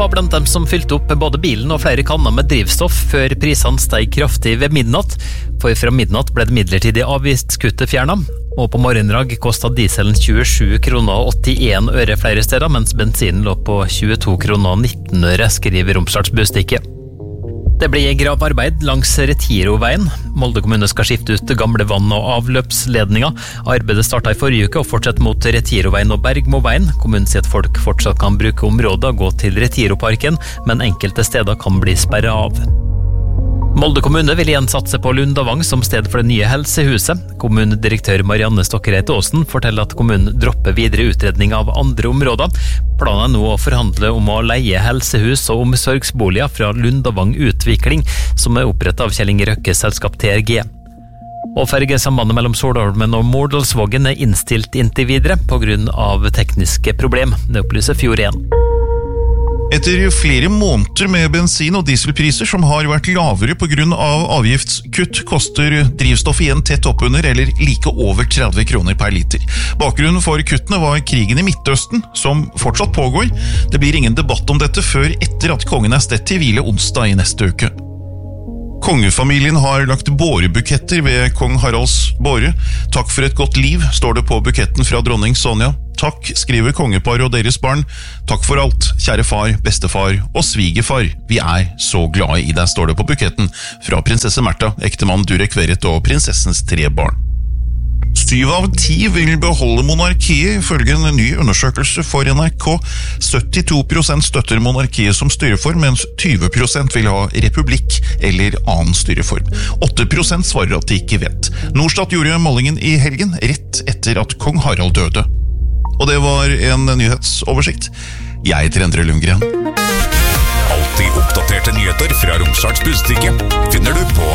var blant dem som fylte opp både bilen og flere kanner med drivstoff før prisene steg kraftig ved midnatt, for fra midnatt ble det midlertidig avgiftskuttet fjernet, og på morgendrag kostet dieselen 27,81 kroner flere steder, mens bensinen lå på 22,19 kroner, skriver Romsdals Budstikke. Det blir gravarbeid langs Retiroveien. Molde kommune skal skifte ut gamle vann- og avløpsledninger. Arbeidet startet i forrige uke og fortsetter mot Retiroveien og Bergmoveien. Kommunen sier at folk fortsatt kan bruke området og gå til Retiroparken, men enkelte steder kan bli sperret av. Molde kommune vil igjen satse på Lundavang som sted for det nye helsehuset. Kommunedirektør Marianne Stokkereite Aasen forteller at kommunen dropper videre utredning av andre områder. Planen nå å forhandle om å leie helsehus og omsorgsboliger fra Lundavang Utvikling, som opprettet av Kjell Inge Røkkes selskap TRG. Og fergesambandet mellom Solholmen og Mordalsvågen innstilt inntil videre på grunn av tekniske problem. Det opplyser Fjord 1. Etter flere måneder med bensin- og dieselpriser som har vært lavere på grunn av avgiftskutt, koster drivstoff igjen tett oppunder eller like over 30 kroner per liter. Bakgrunnen for kuttene var krigen i Midtøsten, som fortsatt pågår. Det blir ingen debatt om dette før etter at kongen er stedt til hvile onsdag i neste uke. Kongefamilien har lagt bårebuketter ved kong Haralds båre. Takk for et godt liv, står det på buketten fra dronning Sonja. Takk, skriver kongepar og deres barn. Takk for alt, kjære far, bestefar og svigerfar. Vi er så glade i deg, står det på buketten fra prinsesse Märtha, ektemann Durek Verret og prinsessens 3 barn. 7 av 10 vil beholde monarkiet, ifølge en ny undersøkelse for NRK. 72% støtter monarkiet som styreform, mens 20% vil ha republikk eller annen styreform. 8% svarer at de ikke vet. Norstat gjorde målingen i helgen, rett etter at kong Harald døde. Og det var en nyhetsoversikt. Jeg heter Endre Lundgren. Alltid oppdaterte nyheter fra Romsdals Budstikke finner du på